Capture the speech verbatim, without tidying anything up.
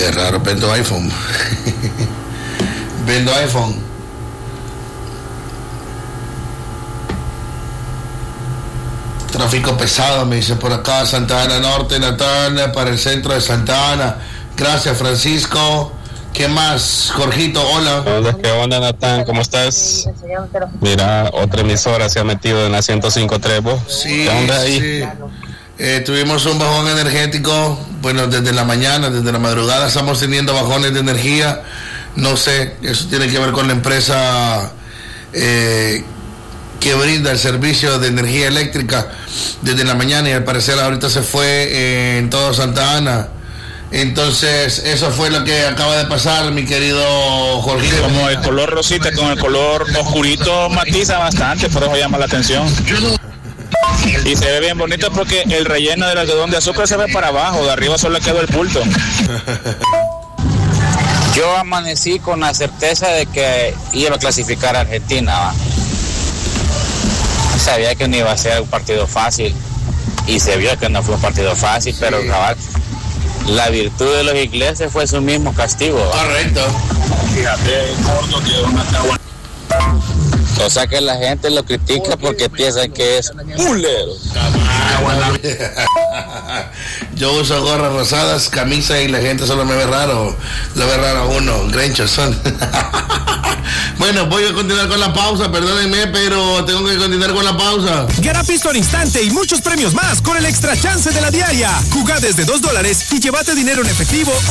Qué raro, vendo iPhone. Vendo iPhone. Tráfico pesado, me dice por acá, Santa Ana Norte, Natal, para el centro de Santa Ana. Gracias, Francisco. ¿Qué más? Jorgito, hola. Hola, ¿qué onda, Natán? ¿Cómo estás? Mira, otra emisora se ha metido en la ciento cinco punto tres, ¿vos? Sí, ¿Qué onda ahí? sí. Eh, tuvimos un bajón energético, bueno, desde la mañana, desde la madrugada estamos teniendo bajones de energía. No sé, eso tiene que ver con la empresa eh, que brinda el servicio de energía eléctrica desde la mañana, y al parecer ahorita se fue eh, en todo Santa Ana. Entonces, eso fue lo que acaba de pasar, mi querido Jorge. Como el color rosita con el color oscurito matiza bastante, por eso llama la atención. Y se ve bien bonito porque el relleno del algodón de azúcar se ve para abajo, de arriba solo quedó el bulto. Yo amanecí con la certeza de que iba a clasificar a Argentina, ¿va? Sabía que no iba a ser un partido fácil y se vio que no fue un partido fácil, sí. Pero cabal, la virtud de los ingleses fue su mismo castigo, ¿va? Correcto. Fíjate, gordo, que una cagua. O sea que la gente lo critica porque piensan que es culero. Yo uso gorras rosadas, camisa, y la gente solo me ve raro. Lo ve raro a uno, grenchos son. Bueno, voy a continuar con la pausa, perdónenme, pero tengo que continuar con la pausa. Gana pisto al instante y muchos premios más con el extra chance de la diaria. Jugá desde dos dólares y llévate dinero en efectivo